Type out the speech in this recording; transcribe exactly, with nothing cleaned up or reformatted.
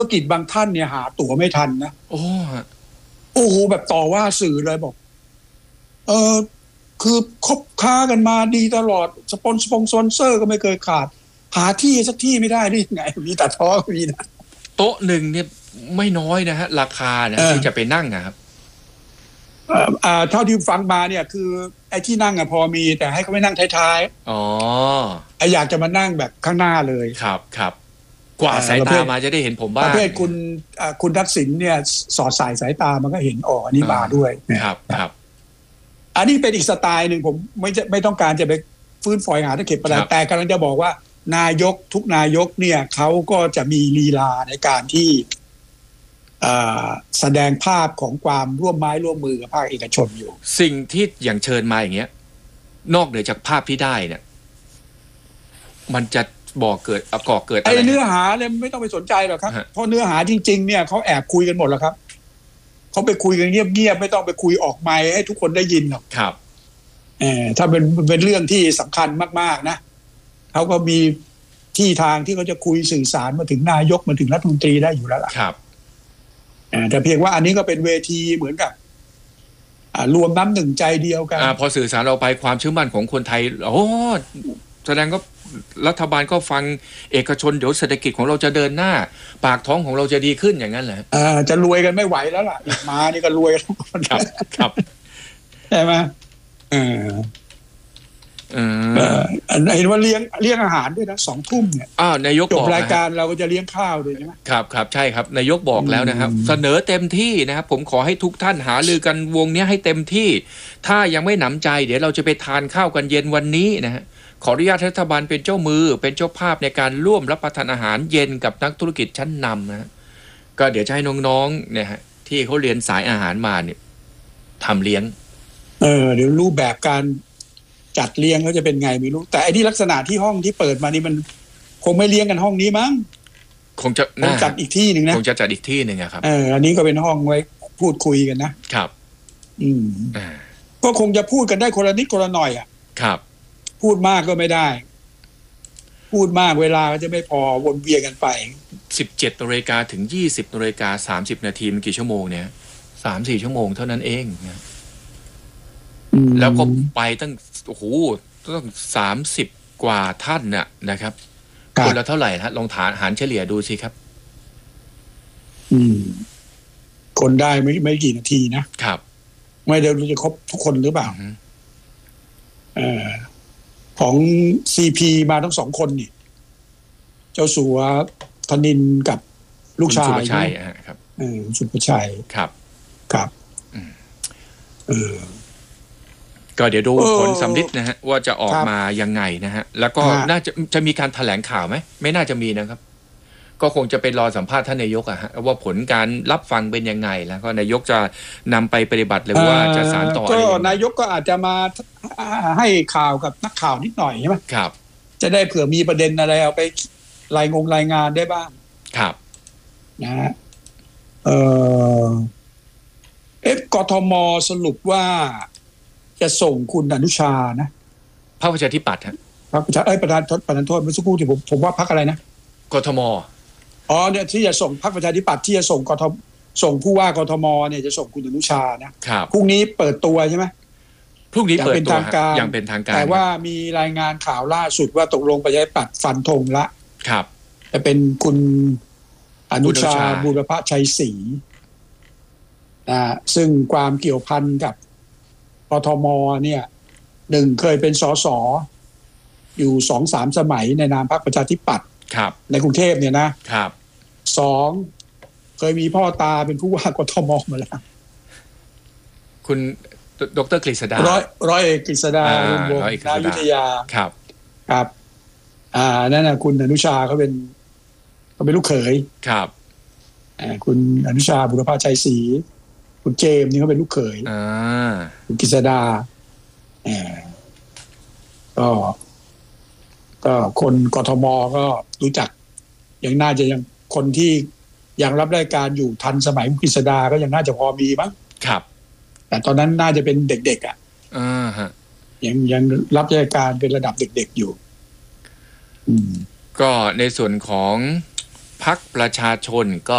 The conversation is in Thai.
รกิจบางท่านเนี่ยหาตั๋วไม่ทันนะโอ้โอ้โหแบบต่อว่าสื่อเลยบอกเออคือคบค้ากันมาดีตลอดสปอนสปอนเซอร์ก็ไม่เคยขาดหาที่สักที่ไม่ได้ได้ยังไงมีแต่ท้อมีนะโต๊ะหนึ่งเนี่ยไม่น้อยนะฮะราคานะที่จะไปนั่งนะครับอ่าเท่าที่ฟังมาเนี่ยคือไอ้ที่นั่งอะพอมีแต่ให้เขาไม่นั่งท้ายๆอ๋อไอ้อยากจะมานั่งแบบข้างหน้าเลยครับครับกว่าสายตามาจะได้เห็นผมบ้างประเภทคุณคุณทักษิณเนี่ยสอดสายสายตามันก็เห็นอ๋ออันนี้มาด้วยครับครับอันนี้เป็นอีกสไตล์หนึ่งผมไม่จะไม่ต้องการจะไปฟื้นฝอยหาตะเข็บอะไรแต่กำลังจะบอกว่านายกทุกนายกเนี่ยเขาก็จะมีลีลาในการที่แสดงภาพของความร่วมไม้ร่วมมือกับภาคเอกชนอยู่สิ่งที่อย่างเชิญมาอย่างเงี้ยนอกเหนือจากภาพที่ได้เนี่ยมันจะบอกเกิดก่อเกิดอะไรไอ้เนื้อหาเนี่ยไม่ต้องไปสนใจหรอกครับเพราะเนื้อหาจริงๆเนี่ยเขาแอบคุยกันหมดแล้วครับเขาไปคุยกันเงียบๆไม่ต้องไปคุยออกไมค์ให้ทุกคนได้ยินหรอกครับเออถ้าเป็นเป็นเรื่องที่สำคัญมากๆนะเขาก็มีที่ทางที่เขาจะคุยสื่อสารมาถึงนายกมาถึงรัฐมนตรีได้อยู่แล้วล่ะครับแต่เพียงว่าอันนี้ก็เป็นเวทีเหมือนกับรวมน้ำหนึ่งใจเดียวกันอพอสื่อสารเราไปความเชื่อมั่นของคนไทยโอ้แสดงก็รัฐบาลก็ฟังเอกชนเดี๋ยวเศรษฐกิจของเราจะเดินหน้าปากท้องของเราจะดีขึ้นอย่างนั้นเหรออ่าจะรวยกันไม่ไหวแล้วล่ะอีกมานี่ก็รวยทุกคนครับครับใช่ไหมเออเออเห็นว่าเลี้ยงเลี้ยงอาหารด้วยนะสองทุ่มเนี่ยอ้าวนายกบอกจบรายการเราก็จะเลี้ยงข้าวด้วยใช่ไหมครับครับใช่ครับนายกบอกแล้วนะครับเสนอเต็มที่นะครับผมขอให้ทุกท่านหารือกันวงนี้ให้เต็มที่ถ้ายังไม่หนำใจเดี๋ยวเราจะไปทานข้าวกันเย็นวันนี้นะฮะขออนุญาตรัฐบาลเป็นเจ้ามือเป็นเจ้าภาพในการร่วมรับประทานอาหารเย็นกับนักธุรกิจชั้นนำนะก็เดี๋ยวจะให้น้องๆเนี่ยฮะที่เขาเรียนสายอาหารมาเนี่ยทำเลี้ยงเออเดี๋ยวรูปแบบการจัดเลี้ยงเขาจะเป็นไงไม่รู้แต่ไอ้ที่ลักษณะที่ห้องที่เปิดมานี่มันคงไม่เลี้ยงกันห้องนี้มั้งคงจะคงจัดอีกที่หนึ่งนะคงจะจัดอีกที่หนึ่งครับเอออันนี้ก็เป็นห้องไว้พูดคุยกันนะครับอืมก็คงจะพูดกันได้คนละนิดคนละหน่อยอ่ะครับพูดมากก็ไม่ได้พูดมากเวลาก็จะไม่พอวนเวียนกันไปสิบเจ็ดนาฬิกาถึงยี่สิบนาฬิกาสามสิบนาทีมันกี่ชั่วโมงเนี่ยสามสี่ชั่วโมงเท่านั้นเองนะแล้วก็ไปตั้งโอ้โหต้องสามสิบกว่าท่านน่ะนะครับคนละเท่าไหร่ฮะลองฐานหารเฉลี่ยดูสิครับอืมคนได้ไม่ไม่กี่นาทีนะครับไม่เดี๋ยวจะครบทุกคนหรือเปล่าเอ่อของ ซี พี มาทั้งสองคนนี่เจ้าสัวธนินกับลูกชายสุภชัยครับเออสุภชัยครับครับเออก็เดี๋ยวดูผลสำลิดนะฮะว่าจะออกมายังไงนะฮะแล้วก็น่าจะจะมีการแถลงข่าวไหมไม่น่าจะมีนะครับก็คงจะเป็นรอสัมภาษณ์ท่านนายกอะฮะว่าผลการรับฟังเป็นยังไงแล้วก็นายกจะนำไปปฏิบัติหรือว่าจะสานต่ออะไรก็นายกก็อาจจะมาให้ข่าวกับนักข่าวนิดหน่อยใช่ไหมครับจะได้เผื่อมีประเด็นอะไรเอาไปรายงงรายงานได้บ้างครับนะฮะเออเอฟกทมสรุปว่าจะส่งคุณอนุชานะพรรคประชาธิปัตย์ฮะพรรคประชาเอ้ยประธานประธานโทษเมื่อสักครู่ที่ผมผมว่าพรรคอะไรนะกทมอ๋อเนี่ยที่จะส่งพรรคประชาธิปัตย์ที่จะส่งกทมส่งผู้ว่ากทมเนี่ยจะส่งคุณอนุชานะครับพรุ่งนี้เปิดตัวใช่ไหมพรุ่งนี้เปิดตัวอย่างเป็นทางการแต่ว่ามีรายงานข่าวล่าสุดว่าตกลงประชาธิปัตย์ฟันธงละครับจะเป็นคุณอนุชาบูรพชัยศรีนะซึ่งความเกี่ยวพันกับกทมเนี่ยหนึ่งเคยเป็นสสอยู่สองสามสมัยในนามพรรคประชาธิปัตย์ในกรุงเทพเนี่ยนะครับสองเคยมีพ่อตาเป็นผู้ว่ากทมมาแล้วคุณดร.กฤษดาร้อยร้อยเอกกฤษดาวงศ์นายุทธยาครับครับอ่านั่นน่ะคุณอนุชาเขาเป็นเขาเป็นลูกเขยครับอ่าคุณอนุชาบุรพชัยศรีคุณเจมส์นี่เขาเป็นลูกเขยอ่าคุณกฤษดาอ่าก็ก็คนกทมก็รู้จักยังน่าจะยังคนที่ยังรับราชการอยู่ทันสมัยคุณกฤษดาก็ยังน่าจะพอมีมั้งครับแต่ตอนนั้นน่าจะเป็นเด็กๆอ่ะอ่าฮะยังยังรับราชการเป็นระดับเด็กๆอยู่อืมก็ในส่วนของพรรคประชาชนก็